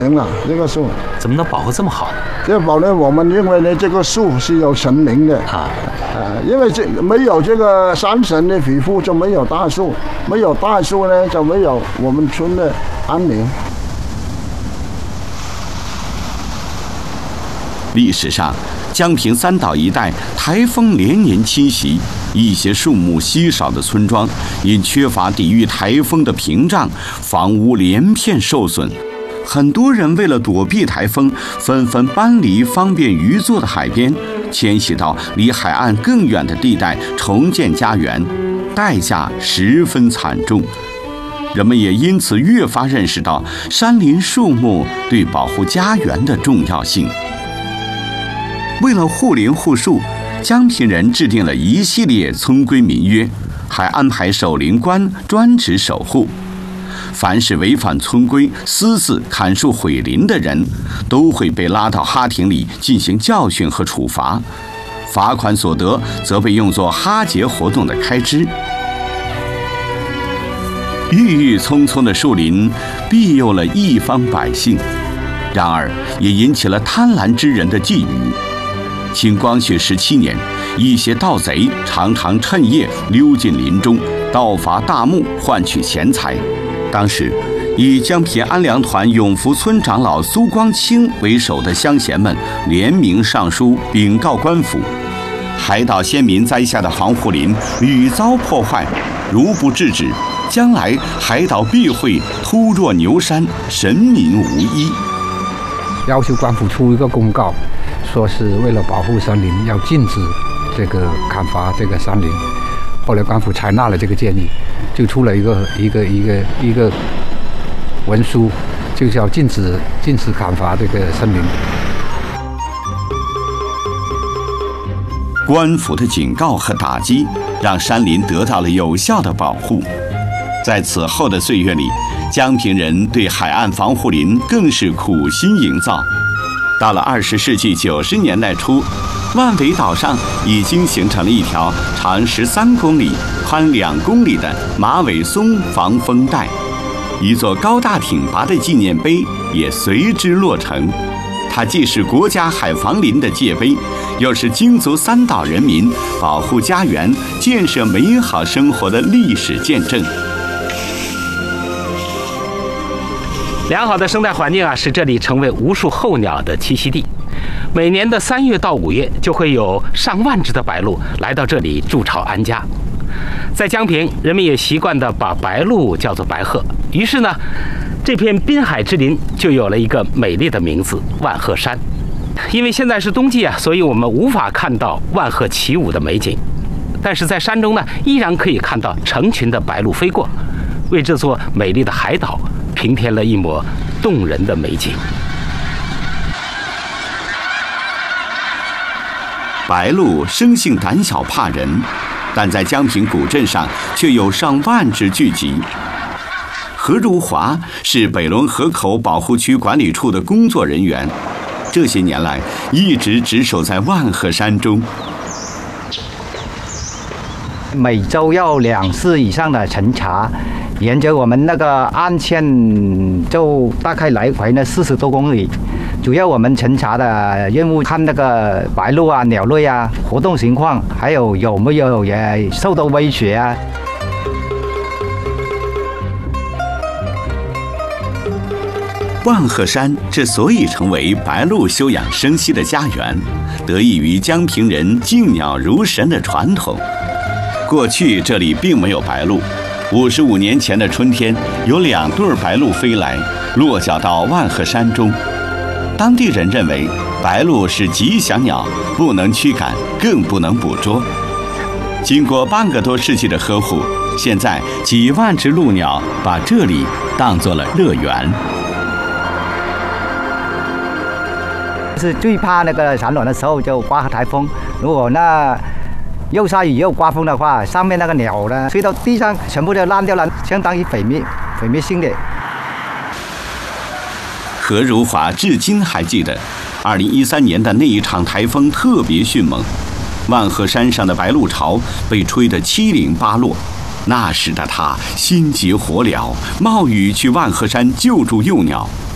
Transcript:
灵了，这个树怎么能保护这么好呢？ 这保呢，我们认为呢，这个树是有神灵的因为这没有这个山神的庇护，就没有大树，没有大树呢，就没有我们村的安宁。 历史上，江平三岛一带台风连年侵袭，一些树木稀少的村庄因缺乏抵御台风的屏障，房屋连片受损。很多人为了躲避台风，纷纷搬离方便渔作的海边，迁徙到离海岸更远的地带重建家园，代价十分惨重。人们也因此越发认识到山林树木对保护家园的重要性。为了护林护树，江平人制定了一系列村规民约，还安排守林官专职守护。凡是违反村规、私自砍树毁林的人，都会被拉到哈亭里进行教训和处罚，罚款所得则被用作哈节活动的开支。郁郁葱葱的树林庇佑了一方百姓，然而也引起了贪婪之人的觊觎。清光绪17年，一些盗贼常常趁夜溜进林中，盗伐大木换取钱财。当时，以江平安良团永福村长老苏光清为首的乡贤们联名上书禀告官府，海岛先民栽下的防护林屡遭破坏，如不制止，将来海岛必会突若牛山，神民无依。 要求官府出一个公告，说是为了保护山林，要禁止这个砍伐这个山林。后来官府采纳了这个建议，就出了一个文书，就叫禁止砍伐这个森林。 官府的警告和打击，让山林得到了有效的保护。在此后的岁月里，江平人对海岸防护林更是苦心营造。到了20世纪90年代初，万尾岛上已经形成了一条长13公里、宽2公里的马尾松防风带，一座高大挺拔的纪念碑也随之落成。它既是国家海防林的界碑，又是京族三岛人民保护家园、建设美好生活的历史见证。 良好的生态环境使这里成为无数候鸟的栖息地。每年的3月到5月，就会有上万只的白鹭来到这里筑巢安家。在江平，人们也习惯地把白鹭叫做白鹤，于是呢，这片滨海之林就有了一个美丽的名字——万鹤山。因为现在是冬季所以我们无法看到万鹤起舞的美景，但是在山中呢，依然可以看到成群的白鹭飞过，为这座美丽的海岛平添了一抹动人的美景。 白鹭生性胆小怕人，但在江平古镇上却有上万只聚集。何如华是北仑河口保护区管理处的工作人员，这些年来一直值守在万鹤山中。 每周要2次以上的巡查，沿着我们那个岸线就大概来回呢40多公里。主要我们巡查的任务看那个白鹭鸟类活动情况，还有有没有也受到威胁万鹤山之所以成为白鹭休养生息的家园，得益于江平人敬鸟如神的传统。过去这里并没有白鹭，55年前的春天，有2对白鹭飞来，落脚到万鹤山中。当地人认为白鹭是吉祥鸟，不能驱赶，更不能捕捉。经过半个多世纪的呵护，现在几万只鹭鸟把这里当作了乐园。 是最怕那个产卵的时候就刮台风，如果那又下雨又刮风的话，上面那个鸟呢吹到地上全部都烂掉了，相当于毁灭性的。 何如华至今还记得2013年的那一场台风特别迅猛，万鹤山上的白鹭巢被吹得七零八落。那时的他心急火燎，冒雨去万鹤山救助幼鸟。